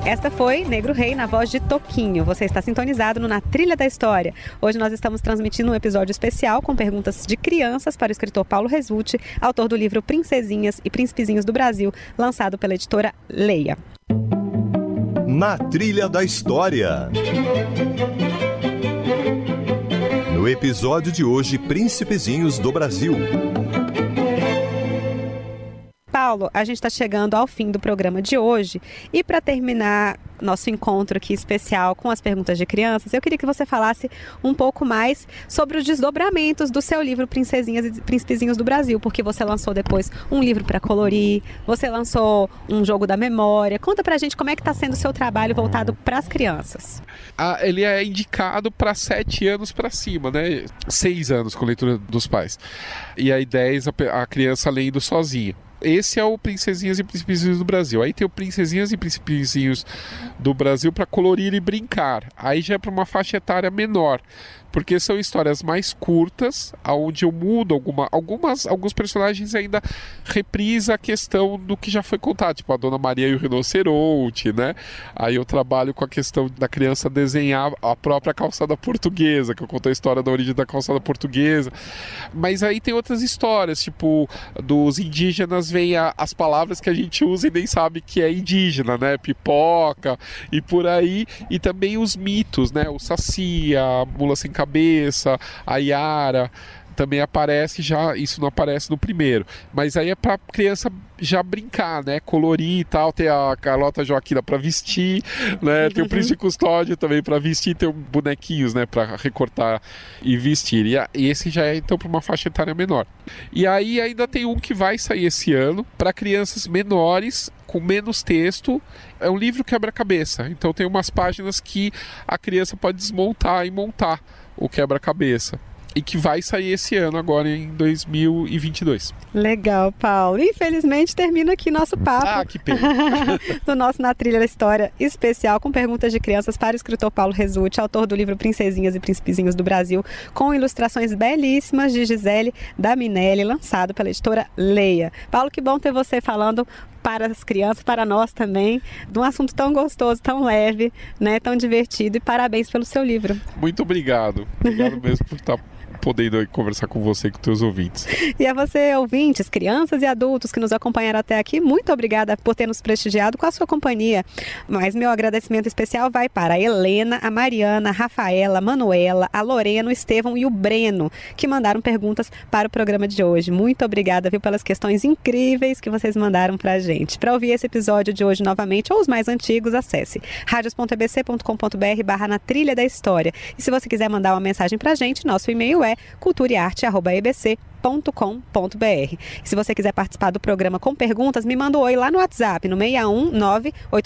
Esta foi Negro Rei na voz de Toquinho. Você está sintonizado no Na Trilha da História. Hoje nós estamos transmitindo um episódio especial com perguntas de crianças para o escritor Paulo Resulti, autor do livro Princesinhas e Príncipezinhos do Brasil, lançado pela editora Leia. Na Trilha da História. No episódio de hoje, Príncipezinhos do Brasil. Paulo, a gente está chegando ao fim do programa de hoje e para terminar nosso encontro aqui especial com as perguntas de crianças, eu queria que você falasse um pouco mais sobre os desdobramentos do seu livro Princesinhas e Príncipezinhos do Brasil, porque você lançou depois um livro para colorir, você lançou um jogo da memória. Conta pra gente como é que está sendo o seu trabalho voltado para as crianças. Ele é indicado para 7 anos para cima, né? 6 anos com leitura dos pais. E a ideia é a criança lendo sozinha. Esse é o Princesinhas e Príncipezinhos do Brasil. Aí tem o Princesinhas e Príncipezinhos do Brasil para colorir e brincar. Aí já é para uma faixa etária menor, porque são histórias mais curtas, onde eu mudo alguns personagens ainda reprisa a questão do que já foi contado, tipo a Dona Maria e o Rinoceronte, né? Aí eu trabalho com a questão da criança desenhar a própria calçada portuguesa, que eu conto a história da origem da calçada portuguesa. Mas aí tem outras histórias, tipo dos indígenas vem as palavras que a gente usa e nem sabe que é indígena, né? Pipoca e por aí. E também os mitos, né? O Saci, a Mula Sem Cabeça, a Yara, também aparece já, isso não aparece no primeiro, mas aí é pra criança já brincar, né, colorir e tal, tem a Carlota Joaquina pra vestir, né, tem o Príncipe Custódio também pra vestir, tem bonequinhos, né, pra recortar e vestir, e esse já é então pra uma faixa etária menor. E aí ainda tem um que vai sair esse ano, pra crianças menores, com menos texto, é um livro quebra-cabeça, então tem umas páginas que a criança pode desmontar e montar o quebra-cabeça. E que vai sair esse ano, agora em 2022. Legal, Paulo. Infelizmente termina aqui nosso papo. Ah, que pena. Do nosso Na Trilha da História especial com perguntas de crianças para o escritor Paulo Resulti, autor do livro Princesinhas e Príncipezinhos do Brasil, com ilustrações belíssimas de Gisele Daminelli, lançado pela editora Leia. Paulo, que bom ter você falando para as crianças, para nós também, de um assunto tão gostoso, tão leve, né, tão divertido, e parabéns pelo seu livro. Muito obrigado. Obrigado mesmo por estar podendo conversar com você e com teus ouvintes. E a você, ouvintes, crianças e adultos que nos acompanharam até aqui, muito obrigada por ter nos prestigiado com a sua companhia. Mas meu agradecimento especial vai para a Helena, a Mariana, a Rafaela, a Manuela, a Lorena, o Estevão e o Breno, que mandaram perguntas para o programa de hoje. Muito obrigada, viu, pelas questões incríveis que vocês mandaram para a gente. Para ouvir esse episódio de hoje novamente, ou os mais antigos, acesse radios.ebc.com.br/na trilha da história. E se você quiser mandar uma mensagem para a gente, nosso e-mail é culturaearte@ebc.com.br. E se você quiser participar do programa com perguntas, me manda um oi lá no WhatsApp, no 61